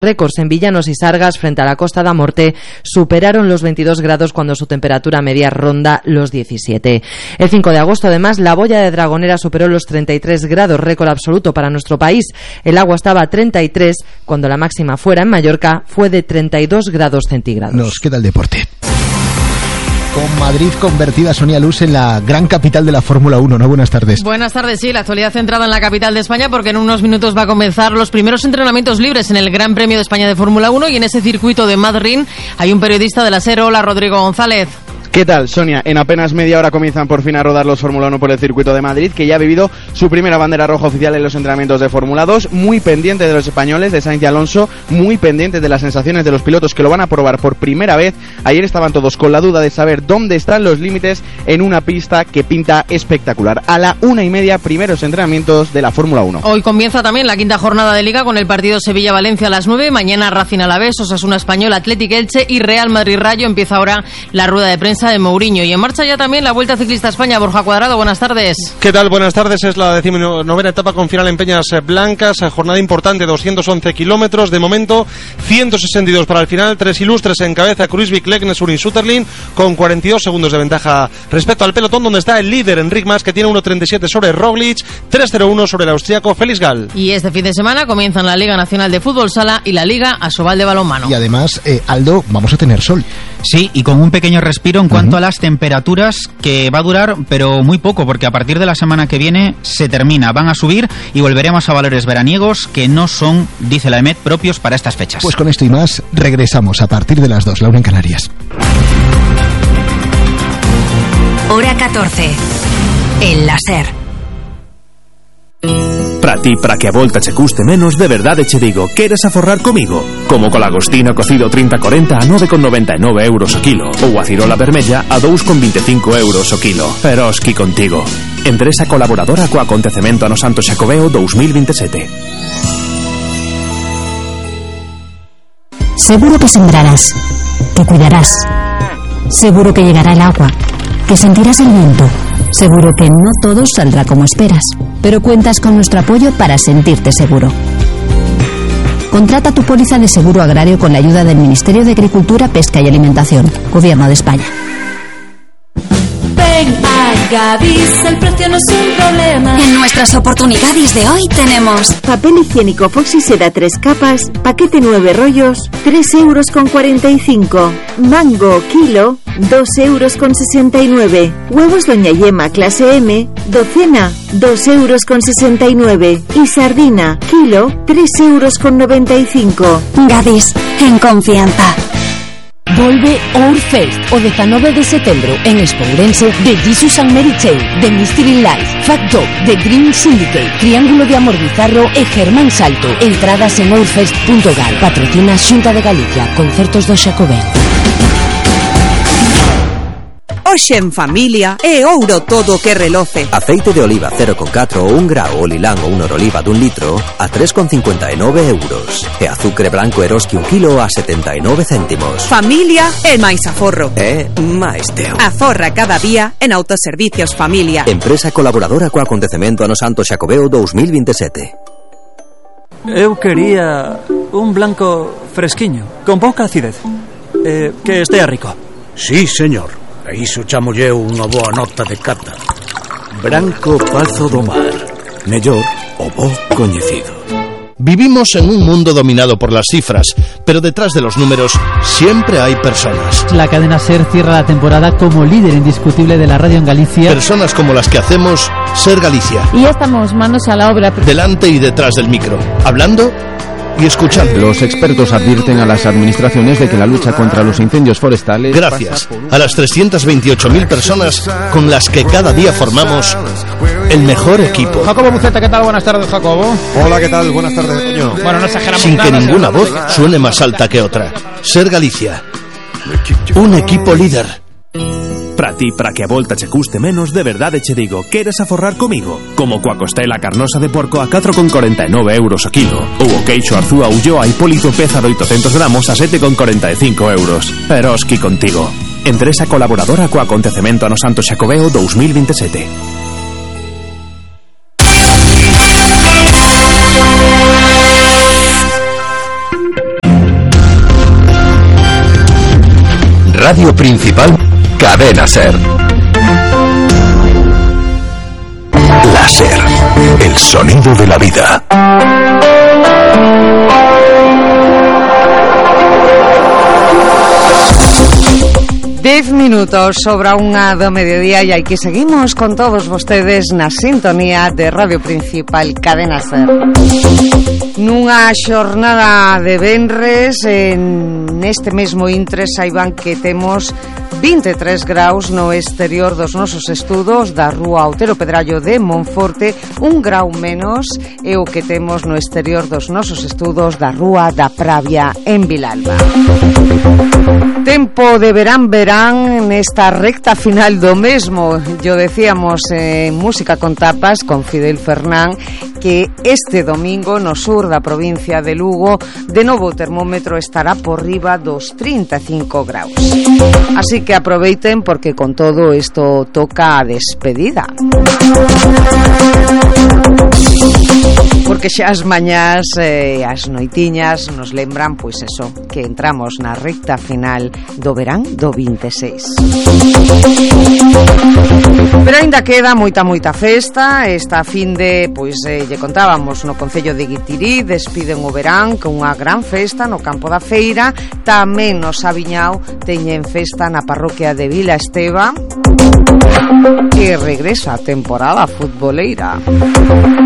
Récords en Villanos y Sargas frente a la Costa da Morte superaron los 22 grados cuando su temperatura media ronda los 17. El 5 de agosto, además, la boya de Dragonera superó los 33 grados, récord absoluto para nuestro país. El agua estaba a 33 cuando la máxima fuera en Mallorca fue de 32 grados centígrados. Nos queda el deporte. Con Madrid convertida, Sonia Luz, en la gran capital de la Fórmula 1, ¿no? Buenas tardes. Buenas tardes, sí, la actualidad centrada en la capital de España, porque en unos minutos va a comenzar los primeros entrenamientos libres en el Gran Premio de España de Fórmula 1, y en ese circuito de Madrid hay un periodista de la SER. Hola, Rodrigo González. ¿Qué tal, Sonia? En apenas media hora comienzan por fin a rodar los Fórmula 1 por el circuito de Madrid, que ya ha vivido su primera bandera roja oficial en los entrenamientos de Fórmula 2, muy pendiente de los españoles, de Sainz y Alonso, muy pendiente de las sensaciones de los pilotos que lo van a probar por primera vez. Ayer estaban todos con la duda de saber dónde están los límites en una pista que pinta espectacular. A la 1:30, primeros entrenamientos de la Fórmula 1. Hoy comienza también la quinta jornada de Liga con el partido Sevilla-Valencia a las 9, mañana Racing Alavés, Osasuna Español, Athletic Elche y Real Madrid Rayo. Empieza ahora la rueda de prensa de Mourinho. Y en marcha ya también la Vuelta Ciclista a España. Borja Cuadrado, buenas tardes. ¿Qué tal? Buenas tardes. Es la 19ª etapa con final en Peñas Blancas. Jornada importante, 211 kilómetros. De momento, 162 para el final. 3 ilustres en cabeza: Kruijswijk, Leknes, Urin, Sutterlin, con 42 segundos de ventaja respecto al pelotón, donde está el líder Enric Mas, que tiene 1.37 sobre Roglic, 3.01 sobre el austriaco Felix Gall. Y este fin de semana comienzan la Liga Nacional de Fútbol Sala y la Liga Asobal de Balonmano. Y además, Aldo, vamos a tener sol. Sí, y con un pequeño respiro en cuanto a las temperaturas, que va a durar, pero muy poco, porque a partir de la semana que viene se termina, van a subir y volveremos a valores veraniegos que no son, dice la EMET, propios para estas fechas. Pues con esto y más, regresamos a partir de las 2, la 1 en Canarias. Hora 14, en la SER. Para que a volta che custe menos, de verdade che digo, queres aforrar comigo? Como colagostino cocido 30-40 a 9,99 euros o kilo, ou a cirola vermella a 2,25 euros o kilo. Pero osqui contigo. Empresa colaboradora co acontecemento ano Santo Xacobeo 2027. Seguro que sembrarás, que cuidarás. Seguro que llegará el agua, que sentirás el viento. Seguro que no todo saldrá como esperas, pero cuentas con nuestro apoyo para sentirte seguro. Contrata tu póliza de seguro agrario con la ayuda del Ministerio de Agricultura, Pesca y Alimentación, Gobierno de España. Ven a Gadis, el precio no es un problema. En nuestras oportunidades de hoy tenemos papel higiénico Foxy Seda 3 capas, paquete 9 rollos, 3,45 €. Mango kilo, 2,69 €. Huevos Doña Yema clase M, docena, 2,69 €. Y sardina kilo, 3,95 €. Gadis, en confianza. Volve Ourfest o 19 de setembro en Expo Ourense de Jesus and Mary Chain, de Mystery Life, Fat Dog, The Green Syndicate, Triángulo de Amor Bizarro e Germán Salto. Entradas en ourfest.gal. Patrocina Xunta de Galicia, Concertos do Xacobeo. Hoxe en familia é ouro todo que reloce. Aceite de oliva 0,4 ou 1 grao o lilán ou un oroliva d'1 litro a 3,59 euros. E azucre branco Eroski 1 kilo a 79 céntimos. Familia é máis aforro. É máis teo. Aforra cada día en Autoservicios Familia. Empresa colaboradora co acontecemento ano Santo Xacobeo 2027. Eu quería un blanco fresquiño, con pouca acidez. Que estea rico. Sí, señor. E iso chamolle unha boa nota de cata. Branco Pazo do Mar. Mellor o bo coñecido. Vivimos en un mundo dominado por las cifras, pero detrás de los números siempre hay personas. La cadena SER cierra la temporada como líder indiscutible de la radio en Galicia. Personas como las que hacemos SER Galicia. Y ya estamos manos a la obra. Delante y detrás del micro, hablando y escuchando. Los expertos advierten a las administraciones de que la lucha contra los incendios forestales... Gracias a las 328.000 personas con las que cada día formamos el mejor equipo. Jacobo Buceta, ¿qué tal? Buenas tardes, Jacobo. Hola, ¿qué tal? Buenas tardes, Toño. Bueno, no exageramos sin nada, que ninguna voz suene más alta que otra. SER Galicia, un equipo líder. Para que a volta che custe menos, de verdade che digo, queres aforrar comigo? Como coa costela carnosa de porco a 4,49 euros o kilo, ou o queixo Arzúa Ulloa Hipólito Peza de 800 gramos a 7,45 euros. Pero osqui contigo. Empresa colaboradora co acontecemento ano Santo Xacobeo 2027. Radio Principal, Cadena SER. La SER, el sonido de la vida. 10 minutos sobre unha do mediodía e aquí seguimos con todos vostedes na sintonía de Radio Principal Cadena SER. Nunha xornada de venres, neste mesmo intre saiban que temos 23 graus no exterior dos nosos estudos da Rúa Otero Pedrallo de Monforte, 1 grau menos é o que temos no exterior dos nosos estudos da Rúa da Pravia en Vilalba. Tempo de verán nesta recta final do mesmo. Yo decíamos en Música con Tapas con Fidel Fernán que este domingo no sur da provincia de Lugo de novo o termómetro estará por riba dos 35 graus. Así que aproveiten porque con todo isto toca a despedida. Porque xa as mañás e as noitiñas nos lembran, pois eso, que entramos na recta final do verán do 26. Pero aínda queda moita festa. Esta fin de, pois, lle contábamos no Concello de Guitirí, despiden o verán con unha gran festa no Campo da Feira. Tamén no Sabiñao teñen festa na parroquia de Vila Esteva. E regresa a temporada futboleira.